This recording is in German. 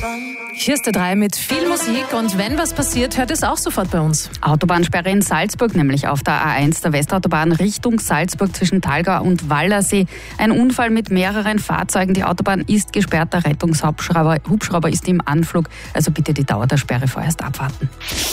Hier ist der 3 mit viel Musik und wenn was passiert, hört es auch sofort bei uns. Autobahnsperre in Salzburg, nämlich auf der A1 der Westautobahn Richtung Salzburg zwischen Thalgau und Wallersee. Ein Unfall mit mehreren Fahrzeugen. Die Autobahn ist gesperrt, der Rettungshubschrauber ist im Anflug. Also bitte die Dauer der Sperre vorerst abwarten.